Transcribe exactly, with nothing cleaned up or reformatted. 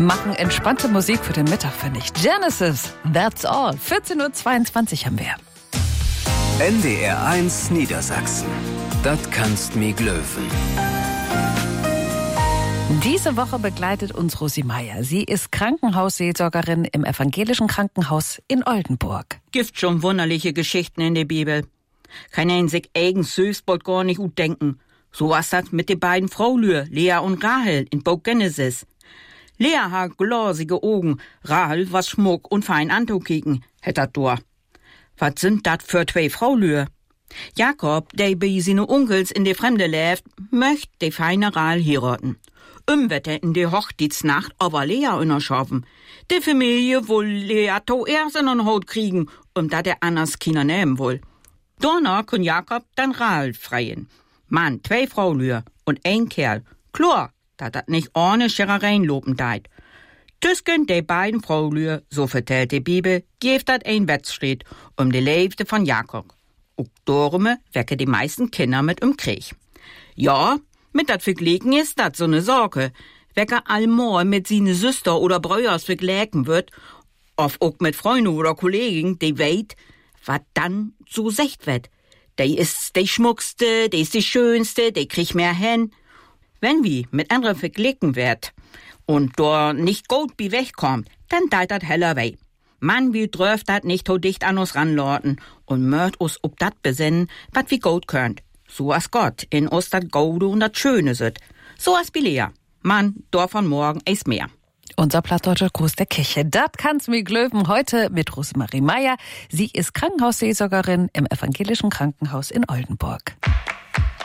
Machen entspannte Musik für den Mittag, finde ich. Genesis, That's All. vierzehn Uhr zweiundzwanzig haben wir. N D R eins Niedersachsen. Das kannst mi glöwen. Diese Woche begleitet uns Rosi Meier. Sie ist Krankenhausseelsorgerin im evangelischen Krankenhaus in Oldenburg. Gibt schon wunderliche Geschichten in der Bibel. Kann einen sich eigens Süßbold gar nicht gut denken. So was das mit den beiden Fraulür, Lea und Rahel, in Buch Genesis. Lea hat glasige Augen, Rahel was Schmuck und fein anzukicken, hätt dat door. Was sind dat für zwei Fraulür? Jakob, der bei seine Onkels in de Fremde lebt, möcht de feine Rahel heiraten. Umwetter in de Hochzeitsnacht aber Lea unterschaffen. De Familie will Lea to erst in den Haut kriegen, um dat er anders Kinder nehmen will. Danach kann Jakob dann Rahel freien. Mann, zwei Fraulür und ein Kerl. Klar, dat dat nicht ohne Scherereien loben deit. Tüsken de beiden Fraulür, so vertellt die Bibel, gibt dat ein Wettstreit um die Leibste von Jakob. Und darum wecke die meisten Kinder mit im Krieg. Ja, mit dat verglichen ist dat so ne Sorge. Wecke allmor mit sine Süster oder Brüders vergleichen wird, of auch mit Freunden oder Kollegen, die weit, wat dann so secht wird. Die ist die schmuckste, die ist die schönste, die kriegt mehr hin. Wenn wie mit anderen verglichen wird und da nicht gut wie wegkommt, dann deit dat heller weh. Man wie dröft dat nicht so dicht an uns ranlorten und mört uns ob dat besinnen, wat wie gut könnt. So as Gott in uns dat Gode und dat Schöne sit. So as Bilea. Man, da von morgen is mehr. Unser plattdeutscher Gruß der Kirche. Dat kann's mir glöwen heute mit Rosemarie Meier. Sie ist Krankenhausseelsorgerin im evangelischen Krankenhaus in Oldenburg.